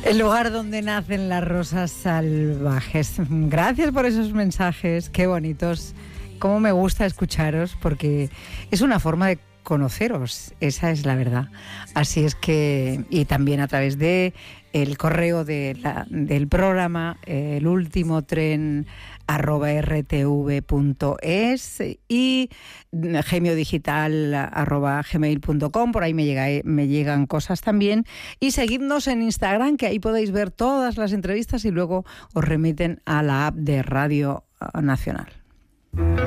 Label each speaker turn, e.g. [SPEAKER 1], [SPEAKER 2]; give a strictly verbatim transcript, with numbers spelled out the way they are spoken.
[SPEAKER 1] El lugar donde nacen las rosas salvajes. Gracias por esos mensajes, qué bonitos. Cómo me gusta escucharos, porque es una forma de conoceros, esa es la verdad. Así es que, y también a través de el correo de la, del programa, eh, el último tren arroba r t v punto es y gemiodigital arroba gmail punto com, por ahí me, llega, me llegan cosas también. Y seguidnos en Instagram, que ahí podéis ver todas las entrevistas y luego os remiten a la app de Radio Nacional.